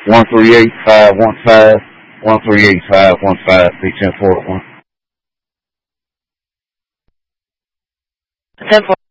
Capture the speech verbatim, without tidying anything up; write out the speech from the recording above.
one three eight five one five, one three eight five one five, be ten four one. ten four.